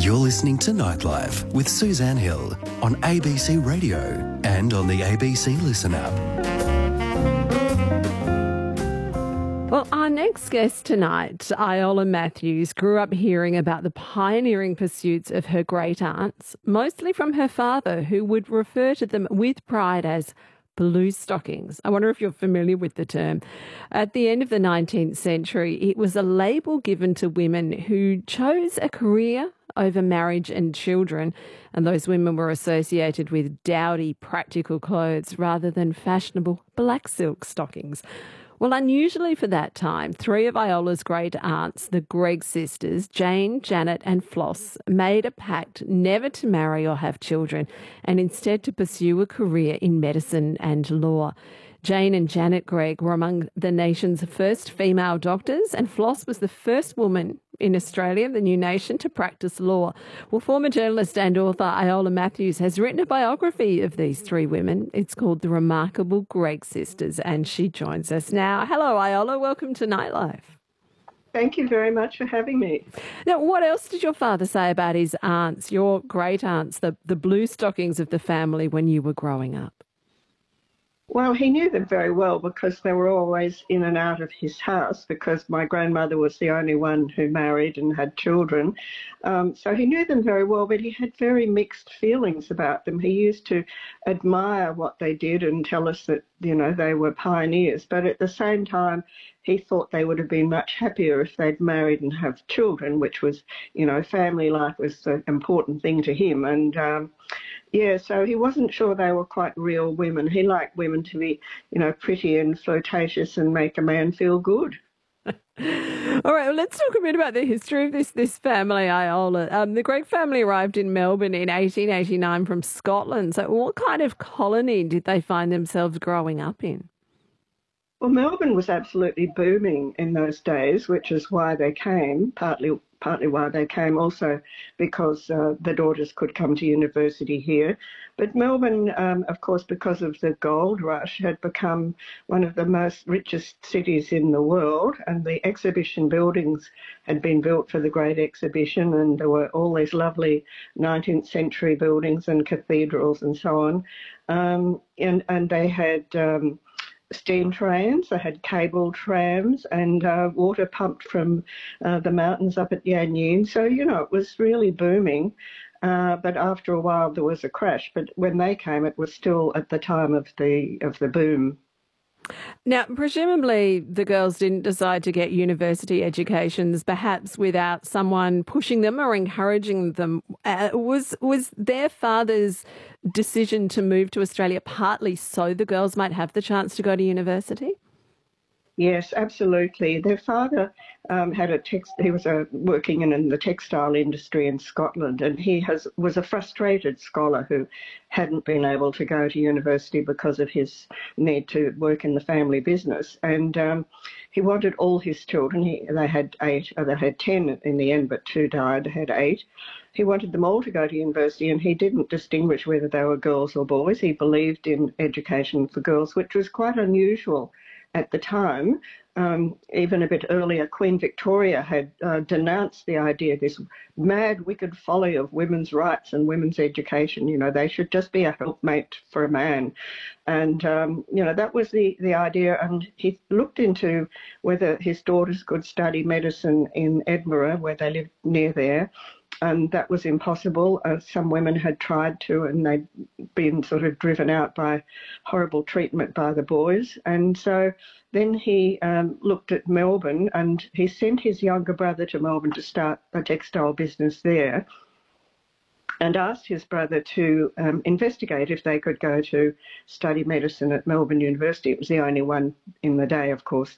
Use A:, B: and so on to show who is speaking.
A: You're listening to Nightlife with Suzanne Hill on ABC Radio and on the ABC Listen app.
B: Well, our next guest tonight, Iola Matthews, grew up hearing about the pioneering pursuits of her great aunts, mostly from her father, who would refer to them with pride as blue stockings. I wonder if you're familiar with the term. At the end of the 19th century, it was a label given to women who chose a career over marriage and children, and those women were associated with dowdy, practical clothes rather than fashionable black silk stockings. Well, unusually for that time, three of Iola's great aunts, the Gregg sisters, Jane, Janet and Floss, made a pact never to marry or have children and instead to pursue a career in medicine and law. Jane and Janet Gregg were among the nation's first female doctors, and Floss was the first woman in Australia, the new nation, to practice law. Well, former journalist and author Iola Matthews has written a biography of these three women. It's called The Remarkable Gregg Sisters, and she joins us now. Hello, Iola. Welcome to Nightlife.
C: Thank you very much for having me.
B: Now, what else did your father say about his aunts, your great aunts, the blue stockings of the family when you were growing up?
C: Well, he knew them very well because they were always in and out of his house because my grandmother was the only one who married and had children. So he knew them very well, but he had very mixed feelings about them. He used to admire what they did and tell us that, you know, they were pioneers. But at the same time, he thought they would have been much happier if they'd married and have children, which was, you know, family life was the important thing to him. And yeah, so he wasn't sure they were quite real women. He liked women to be, you know, pretty and flirtatious and make a man feel good.
B: All right, well, let's talk a bit about the history of this family, Iola. The Gregg family arrived in Melbourne in 1889 from Scotland. So what kind of colony did they find themselves growing up in?
C: Well, Melbourne was absolutely booming in those days, which is why they came, partly why they came, also because the daughters could come to university here. But Melbourne, of course, because of the gold rush, had become one of the most richest cities in the world, and the exhibition buildings had been built for the Great Exhibition, and there were all these lovely 19th century buildings and cathedrals and so on. And they had steam trains, they had cable trams and water pumped from the mountains up at Yanyeen. So, you know, it was really booming. But after a while there was a crash. But when they came, it was still at the time of the boom.
B: Now, presumably the girls didn't decide to get university educations, perhaps without someone pushing them or encouraging them. Was their father's decision to move to Australia partly so the girls might have the chance to go to university?
C: Yes, absolutely. Their father he was working in the textile industry in Scotland, and he was a frustrated scholar who hadn't been able to go to university because of his need to work in the family business. And he wanted all his children. They had 10 in the end, but 2 died. They had 8. He wanted them all to go to university, and he didn't distinguish whether they were girls or boys. He believed in education for girls, which was quite unusual at the time. Even a bit earlier, Queen Victoria had denounced the idea, this mad, wicked folly of women's rights and women's education. You know, they should just be a helpmate for a man. And, you know, that was the idea. And he looked into whether his daughters could study medicine in Edinburgh, where they lived near there. And that was impossible. Some women had tried to, and they'd been sort of driven out by horrible treatment by the boys. And so then he looked at Melbourne, and he sent his younger brother to Melbourne to start a textile business there, and asked his brother to investigate if they could go to study medicine at Melbourne University. It was the only one in the day, of course,